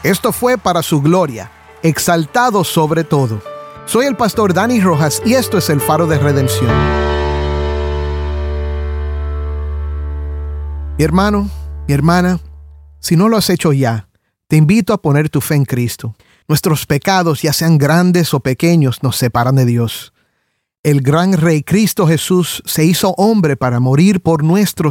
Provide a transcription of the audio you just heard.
Esto fue para su gloria, exaltado sobre todo. Soy el pastor Dani Rojas y esto es el Faro de Redención. Mi hermano, mi hermana, si no lo has hecho ya, te invito a poner tu fe en Cristo. Nuestros pecados, ya sean grandes o pequeños, nos separan de Dios. El gran Rey Cristo Jesús se hizo hombre para morir por nuestros